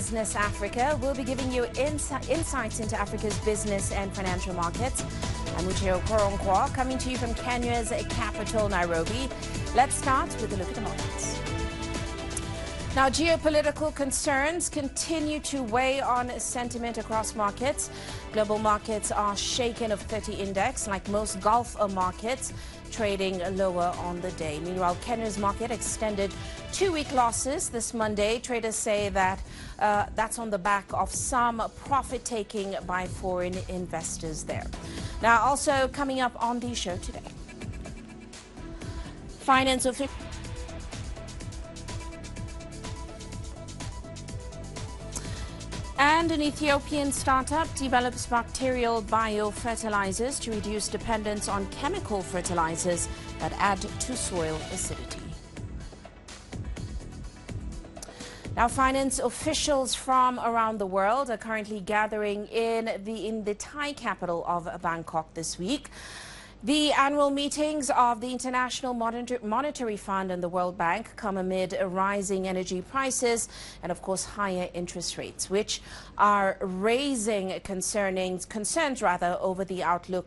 Business Africa. We'll be giving you insights into Africa's business and financial markets. I'm Muchio Koronkwa, coming to you from Kenya's capital, Nairobi. Let's start with a look at the markets. Now, geopolitical concerns continue to weigh on sentiment across markets. Global markets are shaken of 30 index, like most Gulf markets, trading lower on the day. Meanwhile, Kenya's market extended two-week losses this Monday. Traders say that that's on the back of some profit-taking by foreign investors there. Now, also coming up on the show today, finance officials. And an Ethiopian startup develops bacterial biofertilizers to reduce dependence on chemical fertilizers that add to soil acidity. Now, finance officials from around the world are currently gathering in the Thai capital of Bangkok this week. The annual meetings of the International Monetary Fund and the World Bank come amid rising energy prices and, of course, higher interest rates, which are raising concerns over the outlook